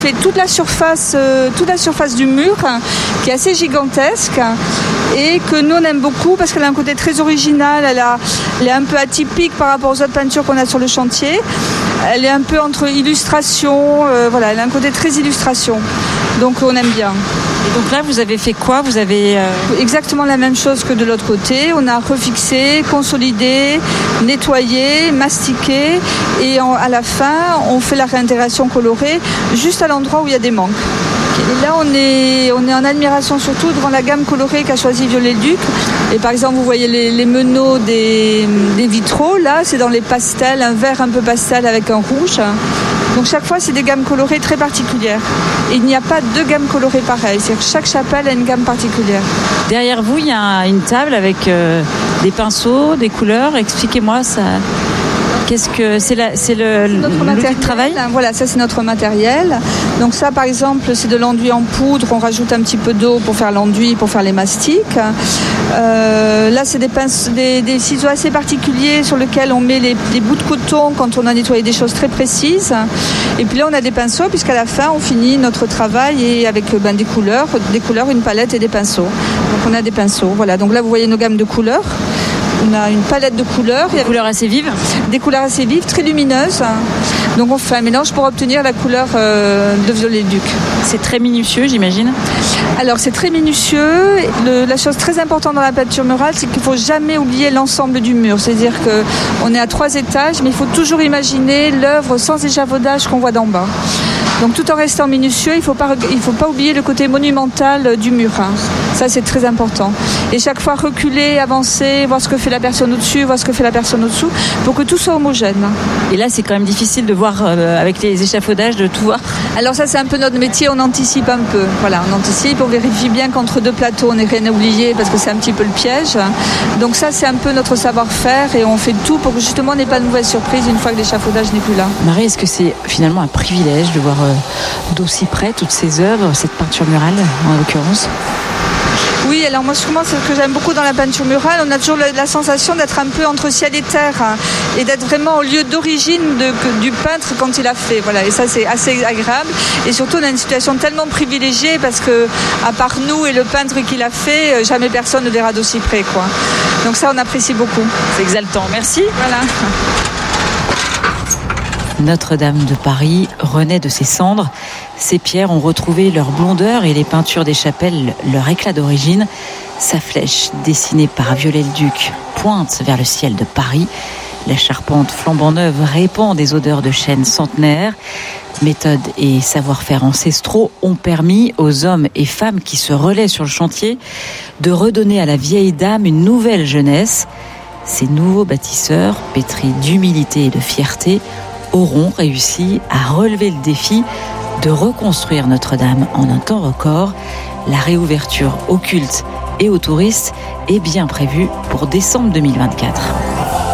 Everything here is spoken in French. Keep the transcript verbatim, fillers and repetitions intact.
fait toute la surface, euh, toute la surface du mur, qui est assez gigantesque et que nous on aime beaucoup parce qu'elle a un côté très original, elle, a, elle est un peu atypique par rapport aux autres peintures qu'on a sur le chantier. Elle est un peu entre illustration, euh, voilà, elle a un côté très illustration, donc on aime bien. Et donc là, vous avez fait quoi ? Vous avez euh... exactement la même chose que de l'autre côté. On a refixé, consolidé, nettoyé, mastiqué, et en, à la fin, on fait la réintégration colorée juste à l'endroit où il y a des manques. Et là, on est, on est en admiration surtout devant la gamme colorée qu'a choisi Viollet-le-Duc. Et par exemple, vous voyez les, les meneaux des, des vitraux. Là, c'est dans les pastels, un vert un peu pastel avec un rouge. Donc chaque fois, c'est des gammes colorées très particulières. Et il n'y a pas deux gammes colorées pareilles. C'est-à-dire que chaque chapelle a une gamme particulière. Derrière vous, il y a une table avec euh, des pinceaux, des couleurs. Expliquez-moi ça. Qu'est-ce que c'est, la, c'est le c'est notre matériel de travail ? Voilà, ça c'est notre matériel. Donc ça, par exemple, c'est de l'enduit en poudre. On rajoute un petit peu d'eau pour faire l'enduit, pour faire les mastiques. Euh, là, c'est des, pince, des, des ciseaux assez particuliers sur lesquels on met les, les bouts de coton quand on a nettoyé des choses très précises. Et puis là, on a des pinceaux puisqu'à la fin, on finit notre travail et avec ben, des couleurs, des couleurs, une palette et des pinceaux. Donc on a des pinceaux. Voilà. Donc là, vous voyez nos gammes de couleurs. On a une palette de couleurs. Des couleurs assez vives ? Des couleurs assez vives, très lumineuses. Donc on fait un mélange pour obtenir la couleur euh, de Viollet-le-Duc. C'est très minutieux, j'imagine ? Alors c'est très minutieux. Le, la chose très importante dans la peinture murale, c'est qu'il ne faut jamais oublier l'ensemble du mur. C'est-à-dire qu'on est à trois étages, mais il faut toujours imaginer l'œuvre sans échafaudage qu'on voit d'en bas. Donc tout en restant minutieux, il ne faut pas, il faut pas oublier le côté monumental du mur. Hein. Ça, c'est très important. Et chaque fois, reculer, avancer, voir ce que fait la personne au-dessus, voir ce que fait la personne au-dessous, pour que tout soit homogène. Et là, c'est quand même difficile de voir, euh, avec les échafaudages, de tout voir. Alors ça, c'est un peu notre métier, on anticipe un peu. Voilà, on anticipe, on vérifie bien qu'entre deux plateaux, on n'est rien oublié, parce que c'est un petit peu le piège. Donc ça, c'est un peu notre savoir-faire, et on fait tout pour que justement, on n'ait pas de nouvelles surprises une fois que l'échafaudage n'est plus là. Marie, est-ce que c'est finalement un privilège de voir euh, d'aussi près toutes ces œuvres, cette peinture murale, en l'occurrence ? Oui, alors moi, souvent, c'est ce que j'aime beaucoup dans la peinture murale. On a toujours la, la sensation d'être un peu entre ciel et terre, hein, et d'être vraiment au lieu d'origine de, que, du peintre quand il a fait. Voilà, et ça, c'est assez agréable. Et surtout, on a une situation tellement privilégiée parce que, à part nous et le peintre qui l'a fait, jamais personne ne verra d'aussi près, quoi. Donc ça, on apprécie beaucoup. C'est exaltant. Merci. Voilà. Notre-Dame de Paris renaît de ses cendres. Ces pierres ont retrouvé leur blondeur et les peintures des chapelles leur éclat d'origine. Sa flèche, dessinée par Viollet-le-Duc, pointe vers le ciel de Paris. La charpente flambant neuve répand des odeurs de chêne centenaire. Méthode et savoir-faire ancestraux ont permis aux hommes et femmes qui se relaient sur le chantier de redonner à la vieille dame une nouvelle jeunesse. Ces nouveaux bâtisseurs, pétris d'humilité et de fierté, auront réussi à relever le défi de reconstruire Notre-Dame en un temps record. La réouverture aux cultes et aux touristes est bien prévue pour décembre deux mille vingt-quatre.